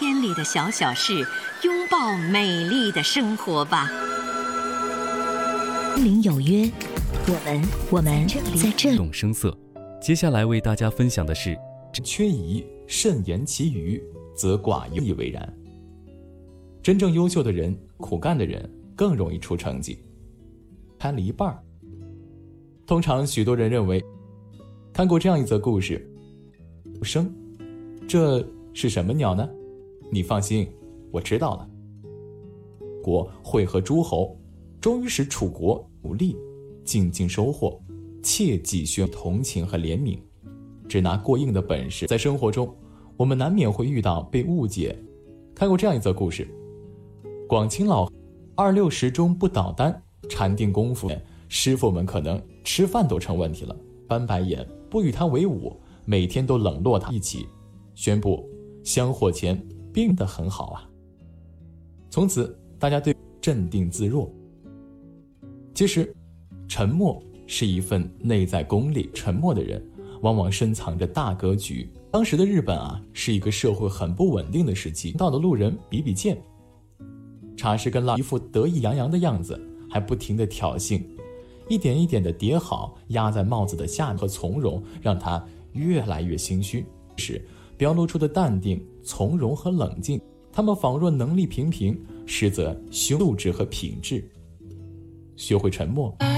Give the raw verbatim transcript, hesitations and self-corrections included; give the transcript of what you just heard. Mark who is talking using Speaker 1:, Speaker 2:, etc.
Speaker 1: 天里的小小事，拥抱美丽的生活吧。心灵有约，我们我们在这里。
Speaker 2: 动声色。接下来为大家分享的是：
Speaker 3: 缺仪，慎言其余，则寡有以为然。真正优秀的人，苦干的人更容易出成绩。看了一半，通常许多人认为，看过这样一则故事：生，这是什么鸟呢？你放心，我知道了。国会合诸侯，终于使楚国努力，静静收获，切忌需同情和怜悯，只拿过硬的本事。在生活中，我们难免会遇到被误解。看过这样一则故事：广清老二六时钟不倒单，禅定功夫，师傅们可能吃饭都成问题了，翻白眼，不与他为伍，每天都冷落他，一起宣布香火钱病得很好啊。从此大家对镇定自若。其实沉默是一份内在功力，沉默的人往往深藏着大格局。当时的日本啊，是一个社会很不稳定的时期，到的路人比比贱，茶室跟老一副得意洋洋的样子，还不停地挑衅，一点一点地叠好压在帽子的下面和从容，让他越来越心虚。是表露出的淡定、从容和冷静，他们仿若能力平平，实则修质和品质。学会沉默，